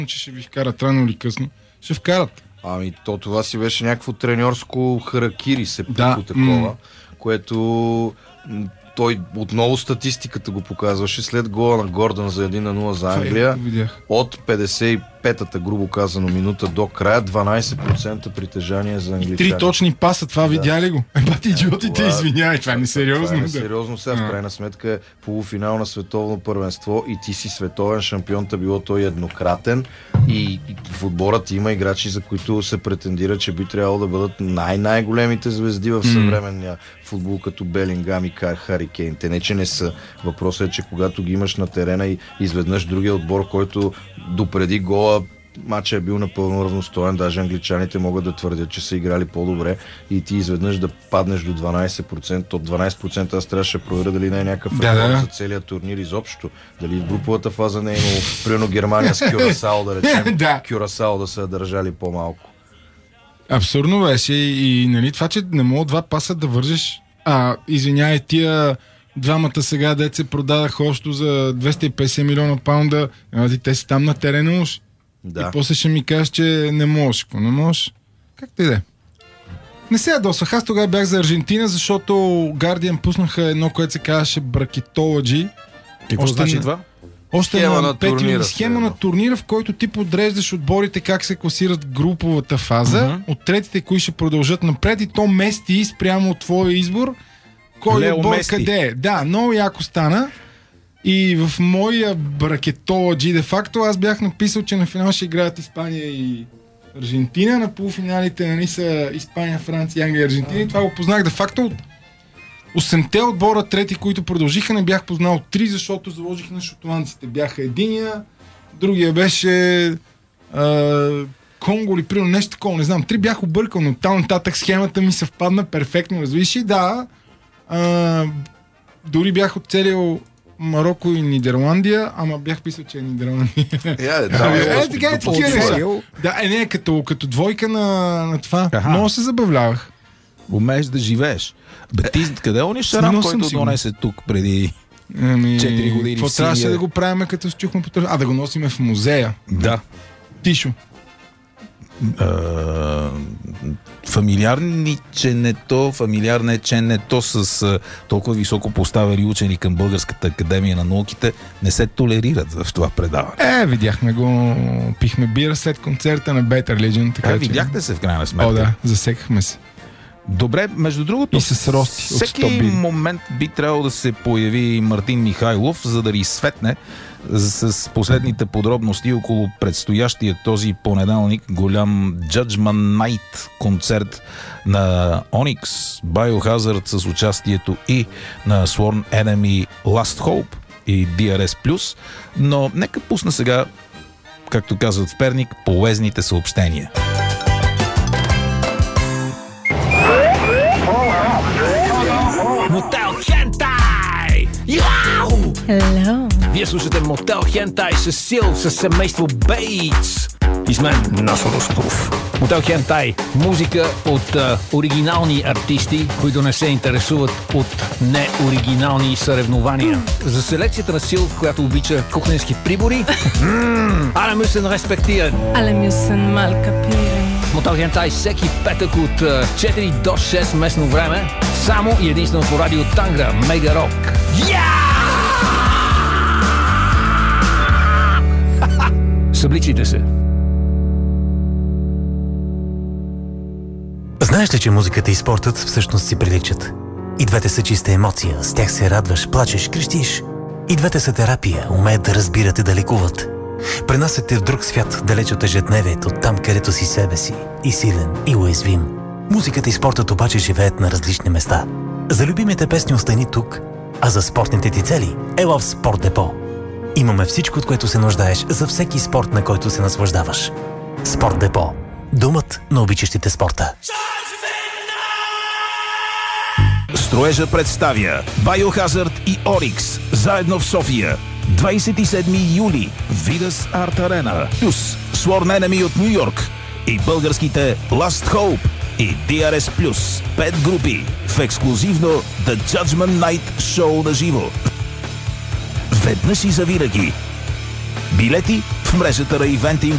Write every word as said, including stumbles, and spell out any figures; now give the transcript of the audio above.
че ще ви вкарат рано или късно. Ще вкарат. Ами то това си беше някакво треньорско харакири се да. по такова, м- което той отново статистиката го показваше след гола на Гордън за един на нула за Англия. От петдесет и петата, грубо казано, минута до края, дванайсет процента притежание за англичани. Три точни паса, това да. Видя ли го? Еба ти идиотите, това, извиняй, това е несериозно. Това е несериозно сега, в крайна сметка е полуфинал на световно първенство и ти си световен шампион, та било той еднократен и, и в отбора ти има играчи, за които се претендира, че би трябвало да бъдат най-най-големите звезди в съвременния футбол, като Белингам и Хари Кейн. Те не, че не са. Въпросът е, че когато ги имаш на терена и изведнъж другия отбор, който допреди гола матчът е бил напълно равностоен, даже англичаните могат да твърдят, че са играли по-добре и ти изведнъж да паднеш до дванайсет процента. От дванайсет процента аз трябваше да проверя дали не е някакъв да, рекорд да. за целият турнир изобщо. Дали в груповата фаза не е имало, примерно Германия с Кюрасао, да речем, да. Кюрасао да са държали по-малко. Абсурдно беше и, и нали, това, че не мога два паса да вържеш. А, извиняй, тия двамата сега дет се продадаха общо за двеста и петдесет милиона паунда. А, те си там на терена уж. Да. И после ще ми кажеш, че не можеш. Какво не можеш? Как ти да е? Не се ядосвах. Аз тогава бях за Аржентина, защото Guardian пуснаха едно, което се казваше Bracketology. Какво значи това? Още схема на, на турнира, схема на турнира, в който ти подреждаш отборите как се класират груповата фаза, uh-huh. от третите, кои ще продължат напред и то мести спрямо от твоя избор. Кой Лео отбор мести. къде е? Да, много яко стана. И в моя Bracketology, де факто, аз бях написал, че на финал ще играят Испания и Аржентина, на полуфиналите нали, са Испания, Франция, Англия и Аржентина. И това го познах де факто от осемте отбора трети, които продължиха, не бях познал три, защото заложих на шотландците. Бяха единия, другия беше а, Конго или примерно нещо такова, не знам. Три бях объркал, но там нататък схемата ми съвпадна перфектно. Развиш и да, а, дори бях оцелил Марокко и Нидерландия, ама бях писал, че е Нидерландия. Yeah, да, е, така е, такива неща. Да, е, не, като, като двойка на, на това. Аха. Много се забавлявах. Умееш да живееш. Бе, ти къде е ония шарам, който донесе тук преди ами, четири години? Какво трябваше да го правим, като се чухме по телевизията? А, да го носиме в музея. Да. Тишо. Uh, фамилиарниченето, фамилиарниченето с uh, толкова високо поставени учени към Българската академия на науките не се толерират в това предаване. Е, видяхме го, пихме бира след концерта на Better Legion. Така, а, че... видяхте се в крайна сметка. О, да, засекахме се. Добре, между другото, и с рости всеки момент би трябвало да се появи Мартин Михайлов, за да изсветне с последните подробности около предстоящия този понеделник голям Judgment Night концерт на Onyx, Biohazard с участието и на Sworn Enemy Last Hope и Ди Ар Ес плюс, но нека пусна сега, както казват в Перник, полезните съобщения. Мотел Хентай! Яу! Hello. Вие слушате Мотел Хентай с Сил, с семейство Бейтс. И с мен Насо Русков. Мотел Хентай. Музика от а, оригинални артисти, които не се интересуват от неоригинални съревнования. За селекцията на Сил, която обича кухненски прибори. Alle müssen respektieren. Alle müssen mal kapieren. Мотел Хентай всеки петък от а, четири до шест местно време. Само и единствено по радио Тангра, Мега Рок. Събличите се. Знаеш ли, че музиката и спортът всъщност си приличат? И двете са чиста емоция, с тях се радваш, плачеш, крещиш. И двете са терапия, умеят да разбират и да лекуват. Пренасят те в друг свят, далеч от ежедневието, там където си себе си, и силен, и уязвим. Музиката и спортът обаче живеят на различни места. За любимите песни остани тук, а за спортните ти цели ела в Спорт Депо. Имаме всичко, от което се нуждаеш за всеки спорт, на който се наслаждаваш. Спорт Депо. Домът на обичащите спорта. Строежа представя Biohazard и Oryx заедно в София. двадесет и седми юли Видас Арт Арена плюс Sworn Enemy от Ню Йорк и българските Last Hope и Ди Ар Ес плюс. Пет групи в ексклюзивно The Judgment Night шоу на живо. Веднъж и завинаги. Билети в мрежата на Eventim